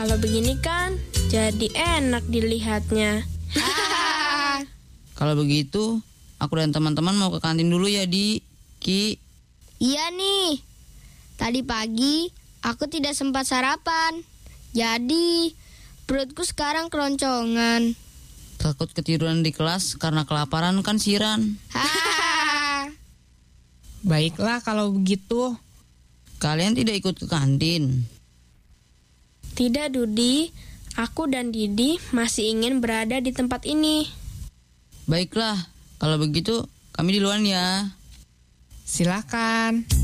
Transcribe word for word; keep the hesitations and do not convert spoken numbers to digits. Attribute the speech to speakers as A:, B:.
A: Kalau begini kan jadi enak dilihatnya.
B: Kalau begitu, aku dan teman-teman mau ke kantin dulu ya, Di. Ki.
C: Iya nih. Tadi pagi aku tidak sempat sarapan. Jadi perutku sekarang keroncongan.
B: Takut ketiduran di kelas karena kelaparan kan, Siran?
D: Baiklah kalau begitu.
B: Kalian tidak ikut ke kantin?
A: Tidak, Dudi. Aku dan Didi masih ingin berada di tempat ini.
B: Baiklah, kalau begitu kami duluan ya.
D: Silakan.